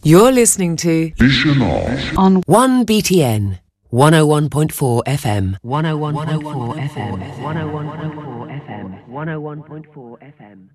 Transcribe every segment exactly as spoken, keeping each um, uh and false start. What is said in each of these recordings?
You're listening to Vision On on one B T N, one oh one point four F M. one oh one point four F M. one oh one point four F M. one oh one point four F M.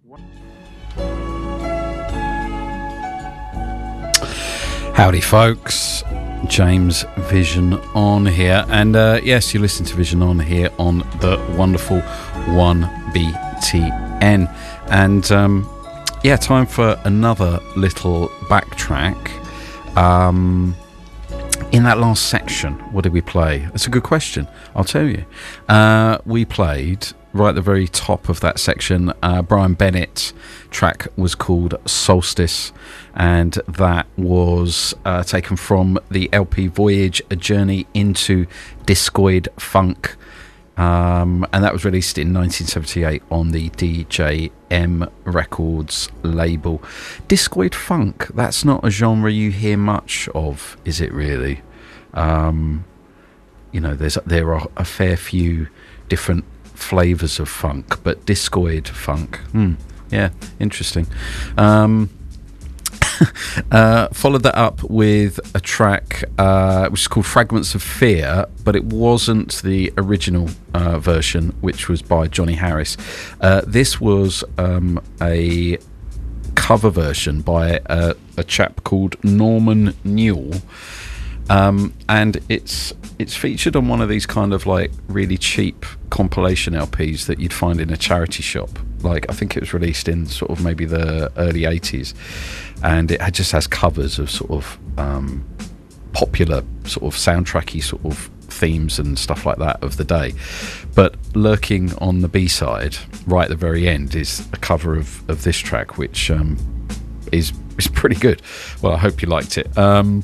Howdy, folks. James Vision On here, and uh, yes, you listen to Vision On here on the wonderful one B T N, and um, yeah, time for another little backtrack. Um, in that last section, what did we play? That's a good question. I'll tell you. Uh, we played right at the very top of that section. Uh, Brian Bennett's track was called Solstice, and that was uh, taken from the L P Voyage: A Journey into Discoid Funk, um, and that was released in nineteen seventy-eight on the D J M Records label. Discoid Funk, that's not a genre you hear much of, is it really? Um, you know, there's there are a fair few different flavours of funk, but Discoid Funk, hmm, yeah, interesting. Um, uh, followed that up with a track uh, which is called Fragments of Fear, but it wasn't the original uh, version, which was by Johnny Harris. Uh, this was um, a cover version by a, a chap called Norman Newell, um, and it's it's featured on one of these kind of like really cheap compilation L Ps that you'd find in a charity shop. Like, I think it was released in sort of maybe the early eighties, and it just has covers of sort of um, popular sort of soundtracky sort of themes and stuff like that of the day. But lurking on the B-side, right at the very end, is a cover of, of this track, which um, is is pretty good. Well, I hope you liked it. Um,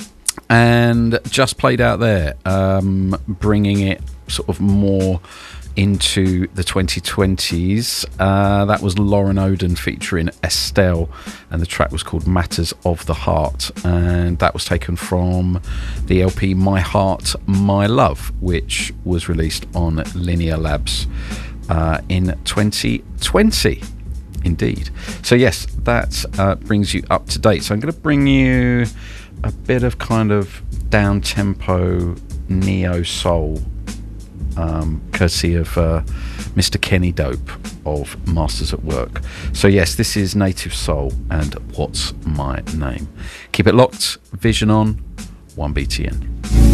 and just played out there, um, bringing it sort of more into the twenty twenties. Uh, that was Lauren Oden featuring Estelle, and the track was called Matters of the Heart, and that was taken from the L P My Heart, My Love, which was released on Linear Labs uh, in twenty twenty. Indeed. So yes, that uh, brings you up to date. So I'm going to bring you a bit of kind of down-tempo neo-soul, Um, courtesy of uh, Mister Kenny Dope of Masters at Work. So yes, this is Native Soul and What's My Name. Keep it locked. Vision On, one B T N.